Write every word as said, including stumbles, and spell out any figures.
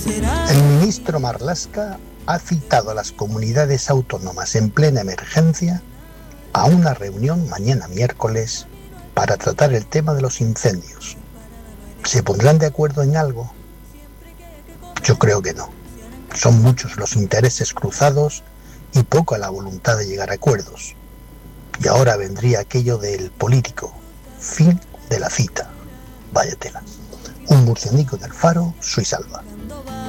El ministro Marlaska ha citado a las comunidades autónomas en plena emergencia a una reunión mañana miércoles para tratar el tema de los incendios. ¿Se pondrán de acuerdo en algo? Yo creo que no. Son muchos los intereses cruzados y poca la voluntad de llegar a acuerdos. Y ahora vendría aquello del político. Fin de la cita. Vaya tela. Un murcianico del Faro, Suisalva.